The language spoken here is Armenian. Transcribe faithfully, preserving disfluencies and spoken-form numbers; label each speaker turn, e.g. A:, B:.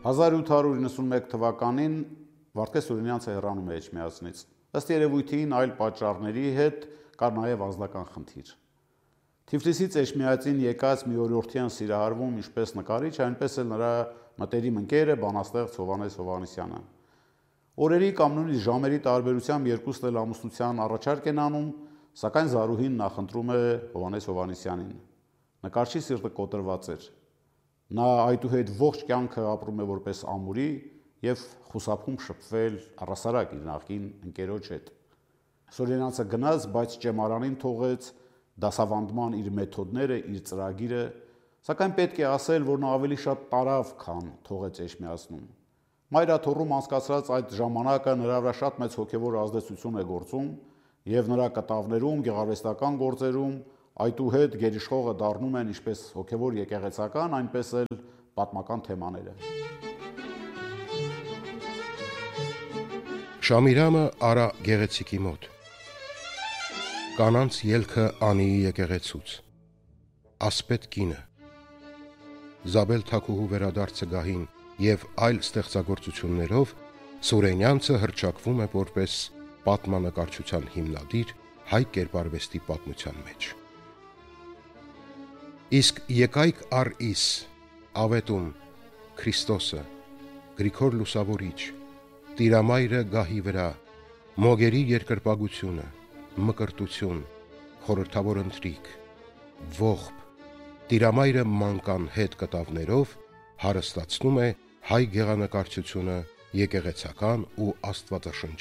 A: հազար ութ հարյուր իննսունմեկ թվականին Վարդգես Սուրենյանցը հեռանում է Էջմիածնից։ Ըստ երևույթին այլ պատճառների հետ կար նաև անձնական խնդիր։ Թիֆլիսից Էջմիածին եկած մի օրիորդի են սիրահարվում ինչպես նկարիչ, այնպես էլ նրա մտերիմ ընկերը բանաստեղծ Հովհաննես Հովհաննիսյանը։ Օրերի կամ նույնիսկ ժամերի տարբերությամբ երկուսն էլ ամուսնության առաջարկ են անում, սակայն Զարուհին նախընտրում է Հովհաննես Հովհաննիսյանին։ Նկարչի սիրտը կոտրված էր։ Նա այդուհետ ողջ կյանքը ապրում է որպես ամուրի և խուսափում շփվել առհասարակ իր նախկին ընկերոջ հետ։ Սուրենյանցը գնաց, բայց ճեմարանին թողեց դասավանդման իր մեթոդները, իր ծրագիրը, սակայն պետք է ասել, որ նա ավելի շատ տարավ, քան թողեց Էջմիածնում։ Մայրաթոռում անցկացրած այդ ժամանակը նրա վրա շատ մեծ հոգևոր ազդեցություն է գործում և նրա կտավներում, գեղարվեստական գործերում այդուհետ գերիշխողը դառնում են ինչպես հոգևոր եկեղեցական, այնպես էլ պատմական թեմաները։
B: Շամիրամը Արա գեղեցիկի մոտ։ Կանանց ելքը Անիի եկեղեցուց։ Ասպետ կինը։ Զաբել Թաքուհու վերադարձը գահին և այլ ստեղծագործություններով Սուրենյանցը հռչակվում է որպես պատմանկարչության հիմնադիր հայ կերպարվեստի պատմության մեջ։ Իսկ Եկայք առ Իս, Ավետում, Քրիստոսը, Գրիգոր Լուսավորիչ, Տիրամայրը գահի վրա, Մոգերի երկրպագությունը, Մկրտություն, Խորհրդավոր ընթրիք, Ողբ, Տիրամայրը մանկան հետ կտավներով հարստացնում է հայ գեղանկարչությունը եկեղեցական ու աստվածաշնչյան